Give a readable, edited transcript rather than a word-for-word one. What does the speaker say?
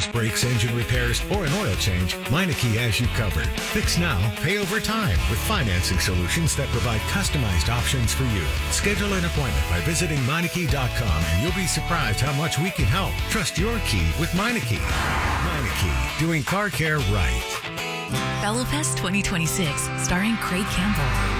tires, brakes, engine repairs, or an oil change, Meineke has you covered. Fix now, pay over time with financing solutions that provide customized options for you. Schedule an appointment by visiting Meineke.com and you'll be surprised how much we can help. Trust your key with Meineke. Meineke, doing car care right. Bellowfest 2026, starring Craig Campbell.